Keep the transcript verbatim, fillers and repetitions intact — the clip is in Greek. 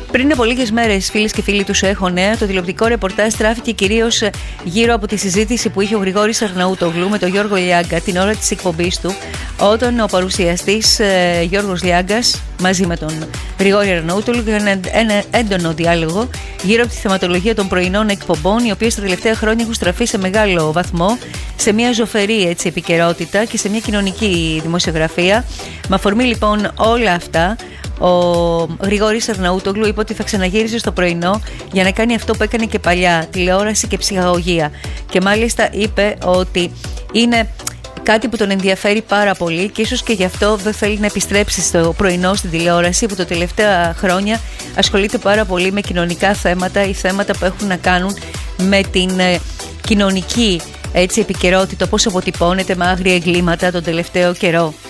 Πριν από λίγες μέρες, φίλες και φίλοι του ΣΟΕΧΟ Νέα, το τηλεοπτικό ρεπορτάζ στράφηκε κυρίως γύρω από τη συζήτηση που είχε ο Γρηγόρης Αρναούτογλου με τον Γιώργο Λιάγκα την ώρα της εκπομπής του, όταν ο παρουσιαστής ε, Γιώργος Λιάγκας μαζί με τον Γρηγόρη Αρναούτογλου είχαν ένα έντονο διάλογο γύρω από τη θεματολογία των πρωινών εκπομπών, οι οποίες τα τελευταία χρόνια έχουν στραφεί σε μεγάλο βαθμό σε μια ζωφερή έτσι, επικαιρότητα και σε μια κοινωνική δημοσιογραφία. Με αφορμή λοιπόν όλα αυτά, ο Γρηγόρης Αρναούτογλου είπε ότι θα ξαναγύριζε στο πρωινό για να κάνει αυτό που έκανε και παλιά, τηλεόραση και ψυχαγωγία. Και μάλιστα είπε ότι είναι κάτι που τον ενδιαφέρει πάρα πολύ και ίσως και γι' αυτό δεν θέλει να επιστρέψει στο πρωινό στην τηλεόραση, που τα τελευταία χρόνια ασχολείται πάρα πολύ με κοινωνικά θέματα ή θέματα που έχουν να κάνουν με την ε, κοινωνική έτσι, επικαιρότητα, πώς αποτυπώνεται με άγρια εγκλήματα τον τελευταίο καιρό.